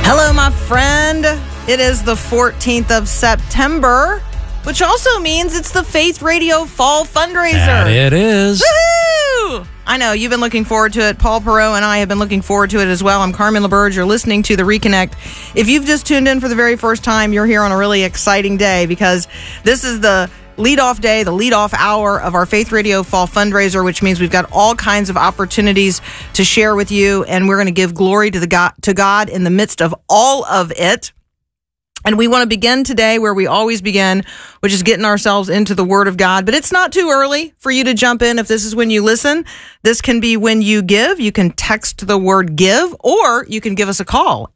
Hello, my friend. It is the 14th of September, which also means it's the Faith Radio Fall Fundraiser. That it is. Woohoo! I know, you've been looking forward to it. Paul Perot and I have been looking forward to it as well. I'm Carmen LaBerge. You're listening to The Reconnect. If you've just tuned in for the very first time, you're here on a really exciting day because this is the lead-off day, the lead-off hour of our Faith Radio Fall Fundraiser, which means we've got all kinds of opportunities to share with you, and we're going to give glory to God in the midst of all of it. And we want to begin today where we always begin, which is getting ourselves into the Word of God. But it's not too early for you to jump in if this is when you listen. This can be when you give. You can text the word give, or you can give us a call,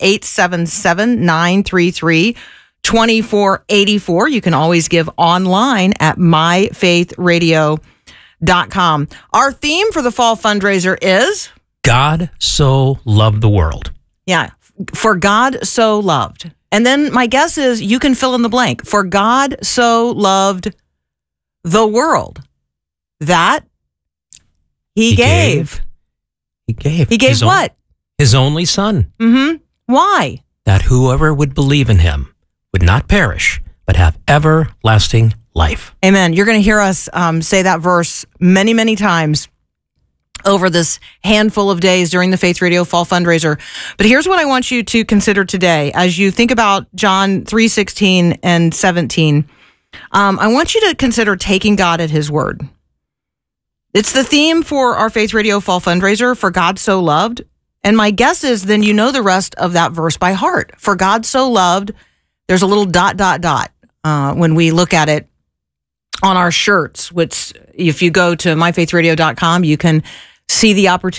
877-933-2484. You can always give online at myfaithradio.com. Our theme for the fall fundraiser is God so loved the world. Yeah, for God so loved. And then my guess is you can fill in the blank. For God so loved the world that he gave. He gave. He gave what? His only son. Mm-hmm. Why? That whoever would believe in him would not perish, but have everlasting life. Amen. You're going to hear us say that verse many, many times over this handful of days during the Faith Radio Fall Fundraiser. But here's what I want you to consider today as you think about John 3:16 and 17. I want you to consider taking God at his word. It's the theme for our Faith Radio Fall Fundraiser, for God so loved. And my guess is then you know the rest of that verse by heart. For God so loved, there's a little ... when we look at it on our shirts, which if you go to myfaithradio.com, you can see the opportunity